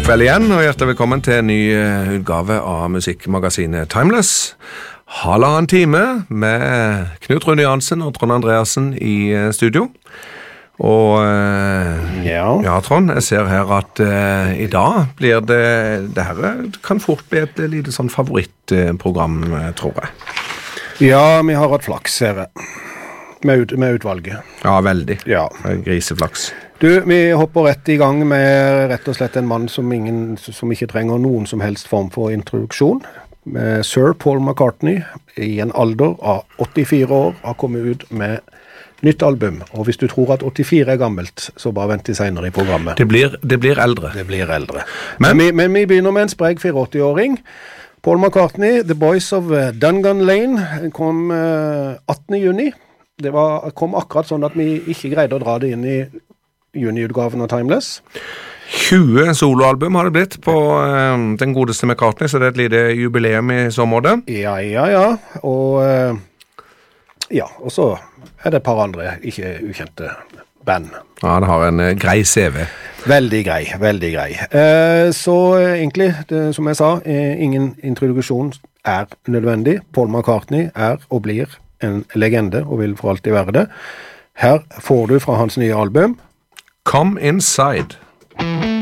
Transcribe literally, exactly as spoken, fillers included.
God kveld igjen, og hjertelig velkommen til en ny utgave av musikkmagasinet Timeless. Halvannen time med Knut Rune Jansen og Trond Andreasen i studio. Og ja. ja, Trond, jeg ser her at uh, i dag blir det, det her kan fort bli et lite sånn favorittprogram, tror jeg. Ja, vi har hatt flaks, ser jeg. Med, ut, med utvalget. Ja, veldig. Ja. Griseflaks. Du, vi hopper rett i gang med rett og slett en mann som, ingen, som ikke trenger noen som helst form for introduksjon. Med Sir Paul McCartney i en alder av åttifire år har kommet ut med nytt album. Og hvis du tror at åttifire er gammelt, så bare vent til senere i programmet. Det blir, det blir eldre. Det blir eldre. Men, men, vi, men vi begynner med en sprek åttiåring. Paul McCartney, The Boys of Dungan Lane, kom attende juni. Det var, kom akkurat sånn at vi ikke greide å dra det inn i juniutgaven av Timeless. tjue soloalbum har det blitt på uh, den godeste McCartney, så det er et lite jubileum i så måte. Ja, ja, ja. Og uh, ja, og så er det et par andre ikke ukjente band. Ja, det har en uh, grei C V. Veldig grei, veldig grei. Uh, så uh, egentlig, det, som jeg sa, uh, ingen introduksjon er nødvendig. Paul McCartney er og blir en legende, og vil for alltid være det. Her får du fra hans nye album Come Inside.